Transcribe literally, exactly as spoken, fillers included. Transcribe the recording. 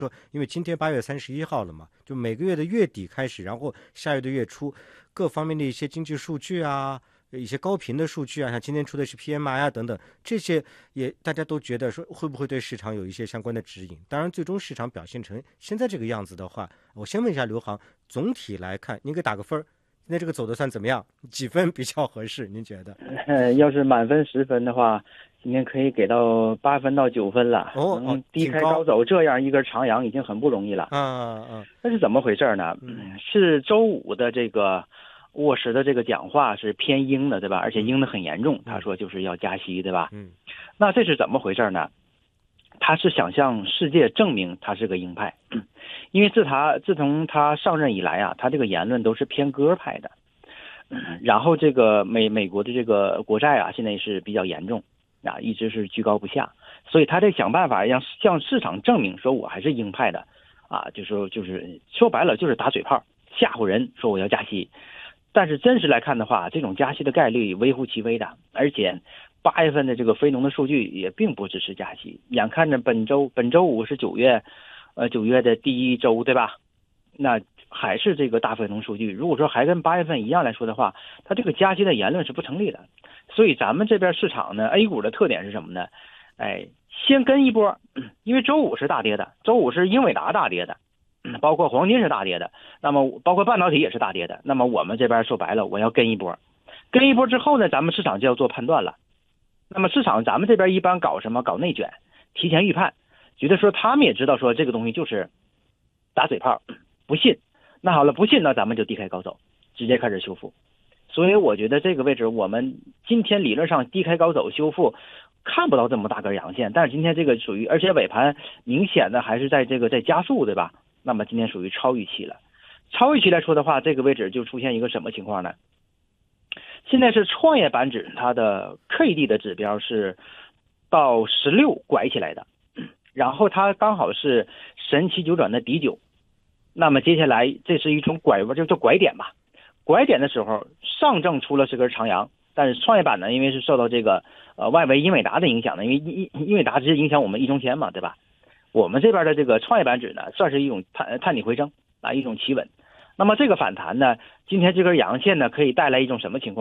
说，因为今天八月三十一号了嘛，就每个月的月底开始，然后下月的月初，各方面的一些经济数据啊，一些高频的数据啊，像今天出的是 P M I 啊等等，这些也大家都觉得说会不会对市场有一些相关的指引。当然，最终市场表现成现在这个样子的话，我先问一下刘航，总体来看，您给打个分儿，现在这个走的算怎么样？几分比较合适？您觉得？ 呃，要是满分十分的话，今天可以给到八分到九分了。 哦哦， 能低开高走，这样一根长阳已经很不容易了。 啊啊！ 那是怎么回事呢？ 嗯， 是周五的这个沃什的这个讲话是偏鹰的，对吧？而且鹰的很严重，他说就是要加息，对吧？ 嗯， 那这是怎么回事呢？他是想向世界证明他是个鹰派，因为自他自从他上任以来啊，他这个言论都是偏鸽派的。然后这个美美国的这个国债啊，现在是比较严重啊，一直是居高不下，所以他得想办法让向市场证明说我还是鹰派的啊，就说就是说白了就是打嘴炮吓唬人，说我要加息。但是真实来看的话，这种加息的概率微乎其微的，而且八月份的这个非农的数据也并不支持加息。眼看着本周本周五是九月，呃九月的第一周，对吧？那还是这个大非农数据，如果说还跟八月份一样来说的话，它这个加息的言论是不成立的。所以咱们这边市场呢 ，A 股的特点是什么呢？哎，先跟一波，因为周五是大跌的，周五是英伟达大跌的，包括黄金是大跌的，那么包括半导体也是大跌的。那么我们这边说白了，我要跟一波，跟一波之后呢，咱们市场就要做判断了。那么市场咱们这边一般搞什么？搞内卷，提前预判，觉得说他们也知道说这个东西就是打嘴炮，不信。那好了，不信那咱们就低开高走，直接开始修复。所以我觉得这个位置我们今天理论上低开高走修复看不到这么大根阳线，但是今天这个属于，而且尾盘明显的还是在这个在加速，对吧？那么今天属于超预期了。超预期来说的话，这个位置就出现一个什么情况呢？现在是创业板指它的 K D 的指标是到十六拐起来的，然后它刚好是神奇九转的底九。那么接下来这是一种拐弯，就叫拐点吧。拐点的时候，上证出了是根长阳，但是创业板呢，因为是受到这个呃外围英伟达的影响的，因为英英伟达直接影响我们一中签嘛，对吧？我们这边的这个创业板指呢，算是一种探探底回升啊，一种企稳。那么这个反弹呢，今天这根阳线呢，可以带来一种什么情况？